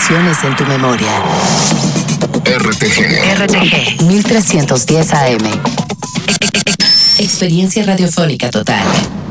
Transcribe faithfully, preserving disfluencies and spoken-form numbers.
emociones en tu memoria. R T G. R T G mil trescientos diez A M. Experiencia radiofónica total.